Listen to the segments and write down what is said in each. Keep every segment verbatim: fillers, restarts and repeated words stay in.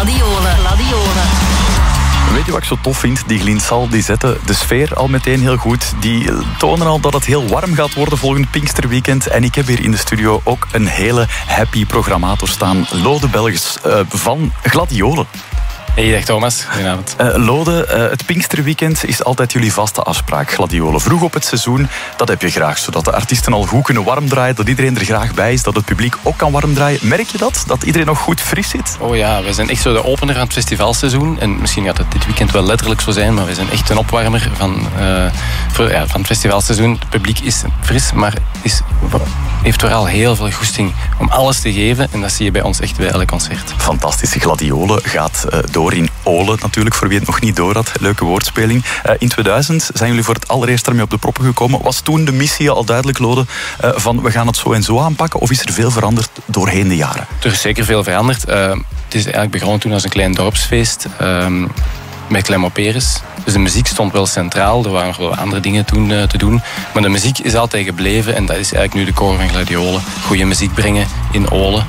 Gladiolen. Gladiolen. Weet je wat ik zo tof vind? Die Glinsal, die zetten de sfeer al meteen heel goed. Die tonen al dat het heel warm gaat worden volgend Pinksterweekend. En ik heb hier in de studio ook een hele happy programmator staan. Lode Belges uh, van Gladiolen. Hey, dag Thomas. Goedenavond. Uh, Lode, uh, het Pinksterweekend is altijd jullie vaste afspraak, Gladiolen. Vroeg op het seizoen, dat heb je graag, zodat de artiesten al goed kunnen warm draaien, dat iedereen er graag bij is, dat het publiek ook kan warm draaien. Merk je dat? Dat iedereen nog goed fris zit? Oh ja, we zijn echt zo de opener van het festivalseizoen. En misschien gaat het dit weekend wel letterlijk zo zijn, maar we zijn echt een opwarmer van, uh, voor, ja, van het festivalseizoen. Het publiek is fris, maar is, heeft vooral heel veel goesting om alles te geven. En dat zie je bij ons echt bij elk concert. Fantastisch. Gladiolen gaat uh, door in Olen natuurlijk, voor wie het nog niet door had. Leuke woordspeling. Uh, in tweeduizend zijn jullie voor het allereerst ermee op de proppen gekomen. Was toen de missie al duidelijk, Lode, uh, van we gaan het zo en zo aanpakken? Of is er veel veranderd doorheen de jaren? Er is zeker veel veranderd. Uh, het is eigenlijk begonnen toen als een klein dorpsfeest. Uh, met Clermont-Peres. Dus de muziek stond wel centraal. Er waren nog wel andere dingen toen uh, te doen. Maar de muziek is altijd gebleven. En dat is eigenlijk nu de core van Gladiolen. Goede muziek brengen in Olen.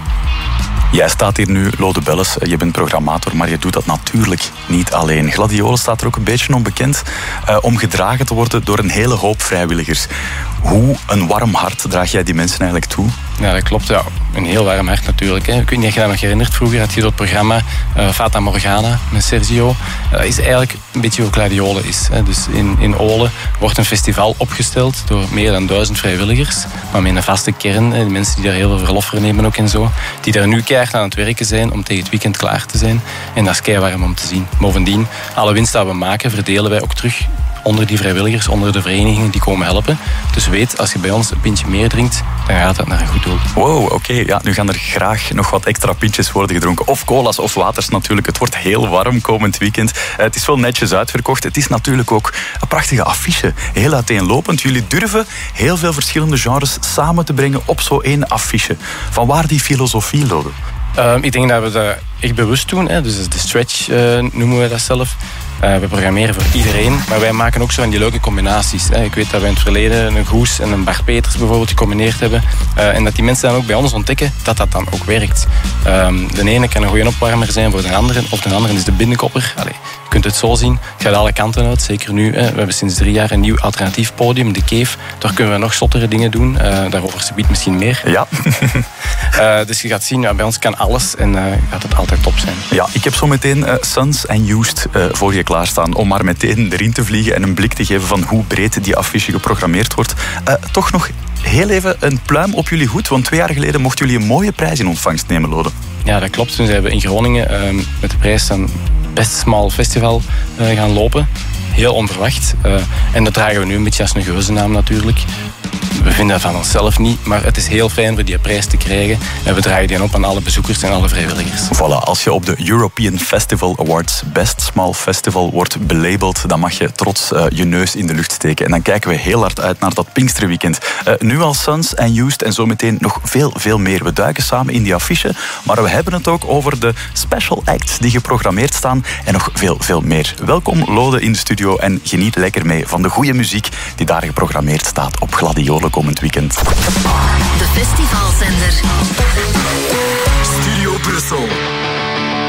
Jij staat hier nu, Lode Belges, je bent programmator, maar je doet dat natuurlijk niet alleen. Gladiolen staat er ook een beetje onbekend uh, om gedragen te worden door een hele hoop vrijwilligers. Hoe een warm hart draag jij die mensen eigenlijk toe? Ja, dat klopt. Ja. Een heel warm hart natuurlijk. Hè. Ik weet niet of je dat nog herinnert. Vroeger had je dat programma uh, Fata Morgana met Sergio. Dat uh, is eigenlijk een beetje hoe Gladiolen is. Hè. Dus in, in Olen wordt een festival opgesteld door meer dan duizend vrijwilligers. Maar met een vaste kern. Hè. De mensen die daar heel veel verlof voor nemen ook en zo. Die daar nu keihard aan het werken zijn om tegen het weekend klaar te zijn. En dat is keiwarm om te zien. Bovendien, alle winst die we maken verdelen wij ook terug onder die vrijwilligers, onder de verenigingen die komen helpen. Dus weet, als je bij ons een pintje meer drinkt, dan gaat dat naar een goed doel. Wow, oké. Okay. Ja, nu gaan er graag nog wat extra pintjes worden gedronken. Of cola's of waters natuurlijk. Het wordt heel warm komend weekend. Uh, het is wel netjes uitverkocht. Het is natuurlijk ook een prachtige affiche. Heel uiteenlopend. Jullie durven heel veel verschillende genres samen te brengen op zo'n één affiche. Van waar die filosofie, Lode? Uh, ik denk dat we dat echt bewust doen. Hè. Dus de stretch uh, noemen we dat zelf. Uh, we programmeren voor iedereen, maar wij maken ook zo van die leuke combinaties. Hè. Ik weet dat we in het verleden een Goes en een Bart Peters bijvoorbeeld gecombineerd hebben. Uh, en dat die mensen dan ook bij ons ontdekken dat dat dan ook werkt. Uh, de ene kan een goede opwarmer zijn voor de andere, of de andere is de binnenkopper. Allee, je kunt het zo zien. Het gaat alle kanten uit, zeker nu. Hè. We hebben sinds drie jaar een nieuw alternatief podium, de Cave. Daar kunnen we nog zottere dingen doen. Uh, daarover subiet misschien meer. Ja. uh, dus je gaat zien, ja, bij ons kan alles en uh, gaat het altijd top zijn. Ja, ik heb zo meteen uh, Sons and Used uh, voor je klaarstaan om maar meteen erin te vliegen en een blik te geven van hoe breed die affiche geprogrammeerd wordt. Uh, toch nog heel even een pluim op jullie hoed, want twee jaar geleden mochten jullie een mooie prijs in ontvangst nemen, Lode. Ja, dat klopt. Toen zijn we in Groningen uh, met de prijs van Best Small Festival uh, gaan lopen. Heel onverwacht. Uh, en dat dragen we nu een beetje als een geuzennaam natuurlijk. We vinden dat van onszelf niet, maar het is heel fijn voor die prijs te krijgen. En we dragen die op aan alle bezoekers en alle vrijwilligers. Voilà, als je op de European Festival Awards Best Small Festival wordt belabeld, dan mag je trots uh, je neus in de lucht steken. En dan kijken we heel hard uit naar dat Pinksterweekend. Uh, nu al Sons and Used en zometeen nog veel, veel meer. We duiken samen in die affiche, maar we hebben het ook over de special acts die geprogrammeerd staan en nog veel, veel meer. Welkom, Lode, in de studio en geniet lekker mee van de goede muziek die daar geprogrammeerd staat op Gladiolen komend weekend. De festivalzender. Studio Brussel.